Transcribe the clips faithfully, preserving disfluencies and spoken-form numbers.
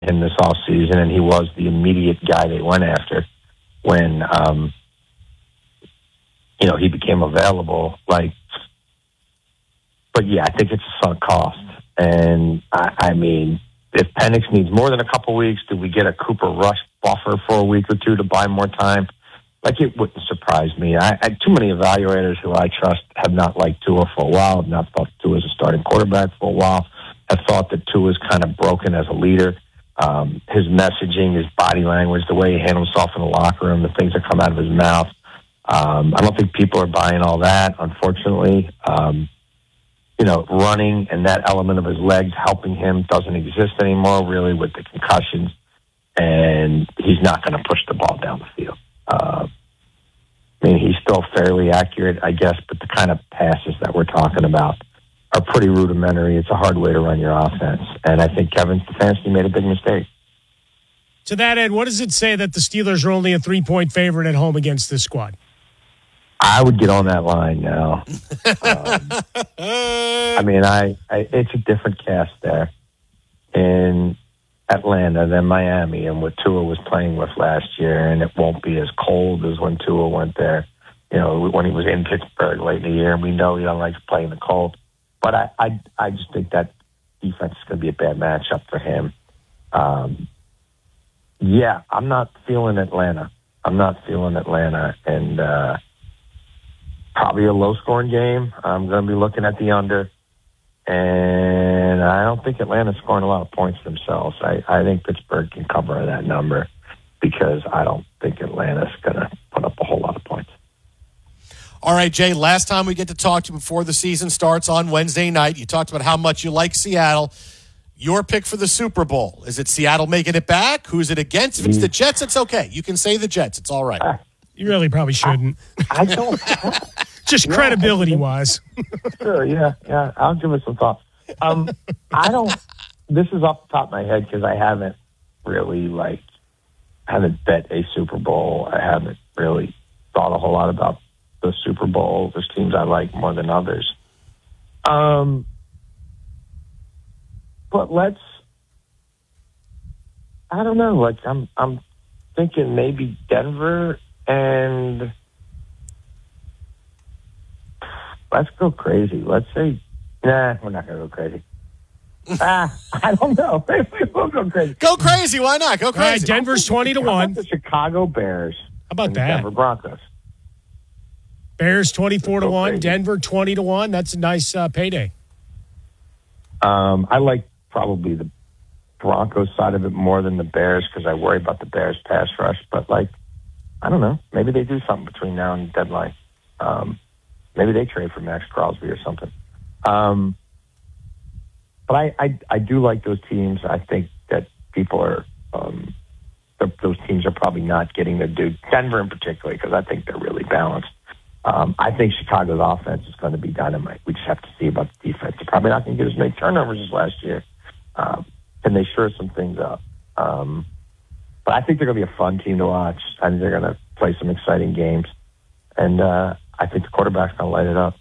him this offseason, and he was the immediate guy they went after when, um, you know, he became available. Like, but yeah, I think it's a sunk cost. And I, I mean, if Penix needs more than a couple weeks, do we get a Cooper Rush buffer for a week or two to buy more time? Like, it wouldn't surprise me. I, I too many evaluators who I trust have not liked Tua for a while, have not thought Tua as a starting quarterback for a while, have thought that Tua is kind of broken as a leader. Um, his messaging, his body language, the way he handles himself in the locker room, the things that come out of his mouth. Um, I don't think people are buying all that, unfortunately. Um, you know, running and that element of his legs helping him doesn't exist anymore, really, with the concussions. And he's not going to push the ball down the field. Uh, I mean, he's still fairly accurate, I guess, but the kind of passes that we're talking about are pretty rudimentary. It's a hard way to run your offense. And I think Kevin Stefanski made a big mistake. To that end, what does it say that the Steelers are only a three-point favorite at home against this squad? I would get on that line now. um, I mean, I, I it's a different cast there in Atlanta than Miami and what Tua was playing with last year, and it won't be as cold as when Tua went there, you know, when he was in Pittsburgh late in the year, and we know he don't like to play in the cold. But I, I, I just think that defense is going to be a bad matchup for him. Um, yeah, I'm not feeling Atlanta. I'm not feeling Atlanta, and uh, probably a low-scoring game. I'm going to be looking at the under, and I don't think Atlanta's scoring a lot of points themselves. I, I think Pittsburgh can cover that number because I don't think Atlanta's going to put up a whole lot of points. All right, Jay, last time we get to talk to you before the season starts on Wednesday night, you talked about how much you like Seattle. Your pick for the Super Bowl, is it Seattle making it back? Who's it against? If it's the Jets, it's okay. You can say the Jets. It's all right. You really probably shouldn't. I, I don't. Just yeah, credibility-wise. Sure, yeah, yeah. I'll give it some thought. Um, I don't. This is off the top of my head because I haven't really like haven't bet a Super Bowl. I haven't really thought a whole lot about the Super Bowl. There's teams I like more than others. Um, but let's. I don't know. Like I'm, I'm thinking maybe Denver and. Let's go crazy. Let's say, nah, we're not going to go crazy. ah, I don't know. We'll go crazy. Go crazy. Why not? Go crazy. All right, Denver's twenty to one. The Chicago Bears. How about and that? The Denver Broncos. Bears twenty-four to one. Crazy. Denver twenty to one. That's a nice uh, payday. Um, I like probably the Broncos side of it more than the Bears because I worry about the Bears pass rush. But, like, I don't know. Maybe they do something between now and the deadline. Um, maybe they trade for Max Crosby or something. Um, but I, I, I do like those teams. I think that people are um, – those teams are probably not getting their due. Denver in particular, because I think they're really balanced. Um, I think Chicago's offense is going to be dynamite. We just have to see about the defense. They're probably not going to get as many turnovers as last year. Um, and they sure some things up. Um, but I think they're going to be a fun team to watch. I think they're going to play some exciting games. And uh, I think the quarterback's going to light it up.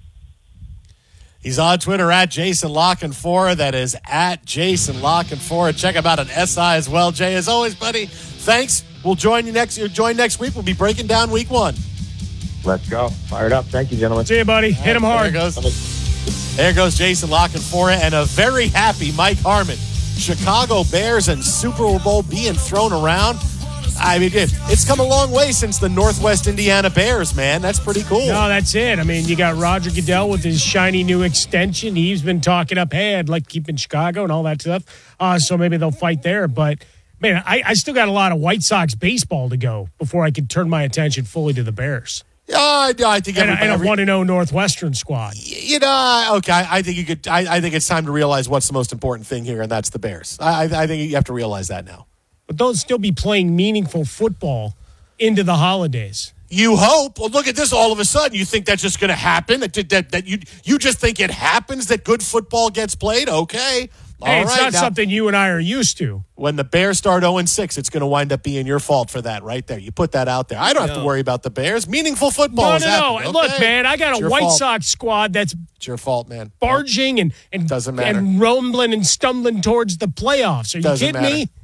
He's on Twitter at Jason Lockenfora. That is at Jason Lockenfora. Check him out on S I as well. Jay, as always, buddy, thanks. We'll join you next. You'll join next week. We'll be breaking down week one. Let's go. Fired up. Thank you, gentlemen. See you, buddy. Hit right, him hard. There goes, there goes Jason Lockenfora and a very happy Mike Harmon. Chicago Bears and Super Bowl being thrown around. I mean, it's come a long way since the Northwest Indiana Bears, man. That's pretty cool. No, that's it. I mean, you got Roger Goodell with his shiny new extension. He's been talking up, hey, I'd like to keep in Chicago and all that stuff. Uh, so maybe they'll fight there. But, man, I, I still got a lot of White Sox baseball to go before I could turn my attention fully to the Bears. Yeah, I, I think and, everybody, and a one and oh Northwestern squad. You know, okay. I think you could. I, I think it's time to realize what's the most important thing here, and that's the Bears. I, I think you have to realize that now. But they'll still be playing meaningful football into the holidays. You hope. Well, look at this. All of a sudden, you think that's just going to happen? That, that that you you just think it happens that good football gets played? Okay, Hey, All it's right, not now- something you and I are used to. When the Bears start oh and six, it's going to wind up being your fault for that right there. You put that out there. I don't have to No. worry about the Bears. Meaningful football No, is no, no. happening. Look, Okay. man, I got It's a your White fault. Sox squad that's It's your fault, man. barging and, and, Doesn't matter. and rumbling and stumbling towards the playoffs. Are you Doesn't kidding matter. me?